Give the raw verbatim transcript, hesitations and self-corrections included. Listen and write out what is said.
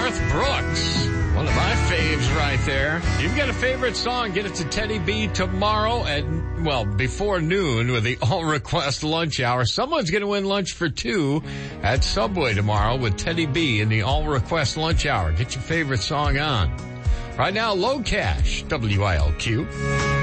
Garth Brooks. One of my faves right there. You've got a favorite song, get it to Teddy B tomorrow at, well, before noon with the All Request Lunch Hour. Someone's going to win lunch for two at Subway tomorrow with Teddy B in the All Request Lunch Hour. Get your favorite song on. Right now, Low Cash, W I L Q.